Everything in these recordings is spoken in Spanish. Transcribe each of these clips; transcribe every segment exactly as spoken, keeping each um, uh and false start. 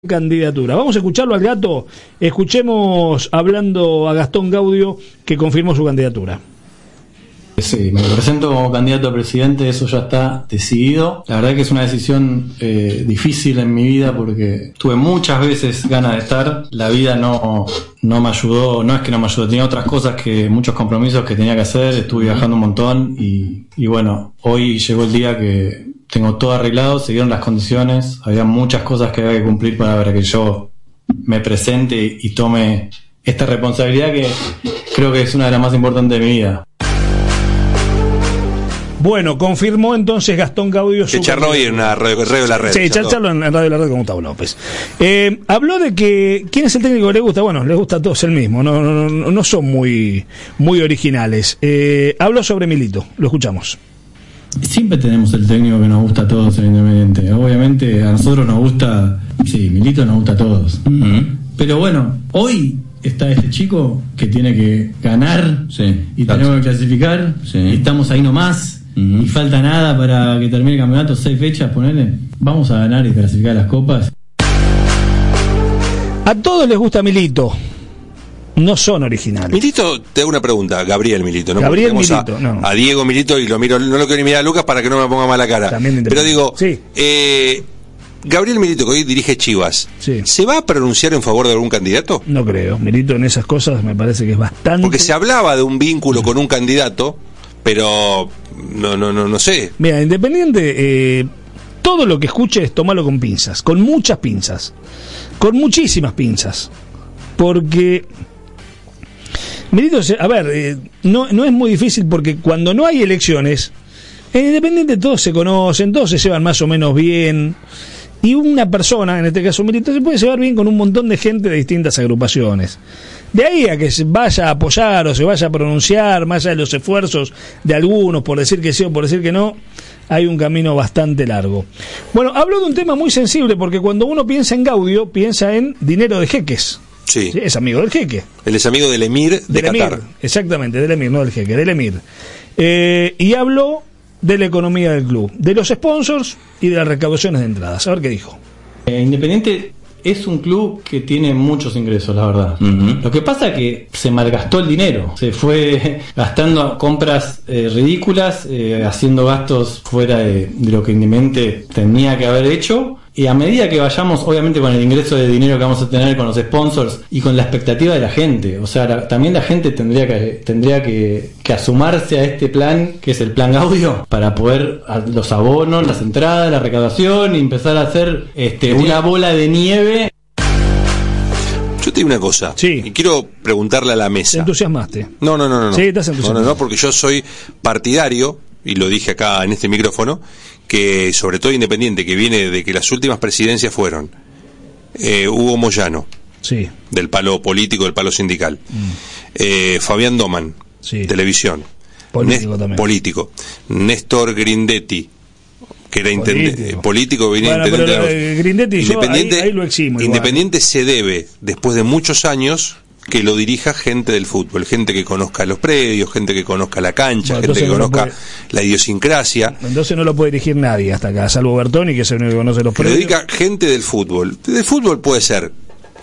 Candidatura. Vamos a escucharlo al gato. Escuchemos hablando a Gastón Gaudio, que confirmó su candidatura. Sí, me presento como candidato a presidente, eso ya está decidido. La verdad que es una decisión eh, difícil en mi vida porque tuve muchas veces ganas de estar. La vida no, no me ayudó, no es que no me ayudó, tenía otras cosas, que muchos compromisos que tenía que hacer. Estuve viajando un montón y, y bueno, hoy llegó el día que tengo todo arreglado, se dieron las condiciones, había muchas cosas que había que cumplir para que yo me presente y tome esta responsabilidad que creo que es una de las más importantes de mi vida. Bueno, confirmó entonces Gastón Gaudio. Se charló hoy en una radio, radio de la red. Sí, charló en Radio de la Red con Gustavo López. Eh, habló de que, ¿quién es el técnico que le gusta? Bueno, le gusta a todos el mismo, no, no, no, no son muy, muy originales. Eh, habló sobre Milito, lo escuchamos. Siempre tenemos el técnico que nos gusta a todos en Independiente. Obviamente a nosotros nos gusta, sí, Milito nos gusta a todos. Uh-huh. Pero bueno, hoy está este chico que tiene que ganar, sí, y claro, tenemos que clasificar, sí, y estamos ahí nomás, uh-huh, y falta nada para que termine el campeonato, seis fechas, ponele. Vamos a ganar y clasificar las copas. A todos les gusta Milito. No son originales. Milito, te hago una pregunta, Gabriel Milito, ¿no? Gabriel Milito, a, no. a Diego Milito y lo miro, no lo quiero ni mirar a Lucas para que no me ponga mala cara. Pero digo, sí, eh, Gabriel Milito, que hoy dirige Chivas, sí, ¿se va a pronunciar en favor de algún candidato? No creo. Milito en esas cosas me parece que es bastante. Porque se hablaba de un vínculo con un candidato, pero no, no, no, no sé. Mira, Independiente, eh, todo lo que escuches, tómalo con pinzas, con muchas pinzas, con muchísimas pinzas, porque Milito, a ver, eh, no, no es muy difícil porque cuando no hay elecciones, en Independiente todos se conocen, todos se llevan más o menos bien, y una persona, en este caso Milito, se puede llevar bien con un montón de gente de distintas agrupaciones. De ahí a que se vaya a apoyar o se vaya a pronunciar, más allá de los esfuerzos de algunos por decir que sí o por decir que no, hay un camino bastante largo. Bueno, hablo de un tema muy sensible porque cuando uno piensa en Gaudio, piensa en dinero de jeques. Sí. Sí, es amigo del jeque. Él es amigo del emir de del Qatar. Emir, exactamente, del emir, no del jeque, del emir. Eh, y habló de la economía del club, de los sponsors y de las recaudaciones de entradas. A ver qué dijo. Eh, Independiente es un club que tiene muchos ingresos, la verdad. Uh-huh. Lo que pasa es que se malgastó el dinero. Se fue gastando compras eh, ridículas, eh, haciendo gastos fuera de, de lo que Independiente tenía que haber hecho. Y a medida que vayamos, obviamente con el ingreso de dinero que vamos a tener con los sponsors y con la expectativa de la gente, o sea, la, también la gente tendría que tendría que, que asumarse a este plan, que es el plan Gaudio, para poder a, los abonos, las entradas, la recaudación y empezar a hacer este una bola de nieve. Yo te digo una cosa, sí, y quiero preguntarle a la mesa. ¿Te entusiasmaste? No, no, no, no. Sí, estás entusiasmado. No, no, no, porque yo soy partidario, y lo dije acá en este micrófono, que sobre todo Independiente, que viene de que las últimas presidencias fueron eh, Hugo Moyano, sí, del palo político, del palo sindical, mm. eh, Fabián Doman, sí, televisión, político, Nés- también. político, Néstor Grindetti, que era intendente, político, eh, político venía bueno, intendente pero, de eh, Grindetti, Independiente, yo ahí, ahí lo eximo, Independiente igual. Se debe, después de muchos años, que lo dirija gente del fútbol, gente que conozca los predios, gente que conozca la cancha, bueno, gente que no conozca puede, la idiosincrasia. Entonces no lo puede dirigir nadie hasta acá, salvo Bertoni, que es el único que conoce los que predios. Lo dedica gente del fútbol. Del fútbol puede ser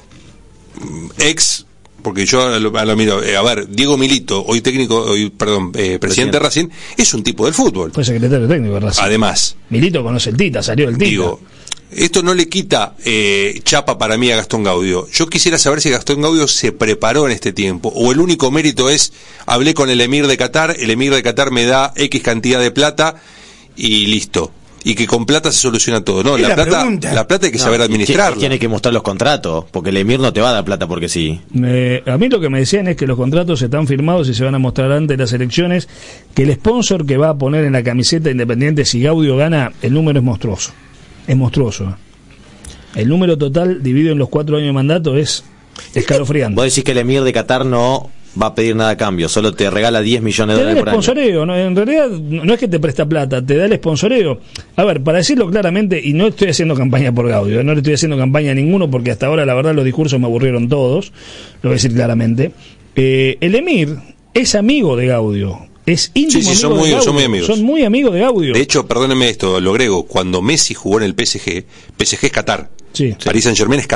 ex, porque yo a lo, a lo miro, eh, a ver, Diego Milito, hoy técnico, hoy, perdón, eh, presidente de Racing, es un tipo del fútbol. Fue secretario técnico de Racing. Además. Milito conoce el Tita, salió el Tita. Digo, esto no le quita eh, chapa para mí a Gastón Gaudio. Yo quisiera saber si Gastón Gaudio se preparó en este tiempo, o el único mérito es, hablé con el emir de Qatar, el emir de Qatar me da X cantidad de plata y listo. Y que con plata se soluciona todo. No, la, la plata pregunta. La plata hay que no, saber administrarla. Tiene que mostrar los contratos, porque el emir no te va a dar plata porque sí. Eh, a mí lo que me decían es que los contratos están firmados y se van a mostrar antes de las elecciones, que el sponsor que va a poner en la camiseta Independiente si Gaudio gana, el número es monstruoso. Es monstruoso. El número total dividido en los cuatro años de mandato es escalofriante. Vos decís que el emir de Qatar no va a pedir nada a cambio, solo te regala diez millones de dólares por año. Te da el sponsoreo, ¿no? En realidad no es que te presta plata, te da el sponsoreo. A ver, para decirlo claramente, y no estoy haciendo campaña por Gaudio, no le estoy haciendo campaña a ninguno porque hasta ahora la verdad los discursos me aburrieron todos, lo voy a decir claramente. Eh, el emir es amigo de Gaudio. Es íntimo, sí, sí, amigo son, muy, de son muy amigos. Son muy amigos de Gaudio. De hecho, perdónenme esto, lo agrego, cuando Messi jugó en el P S G, P S G es Qatar. Sí. Paris Saint Germain es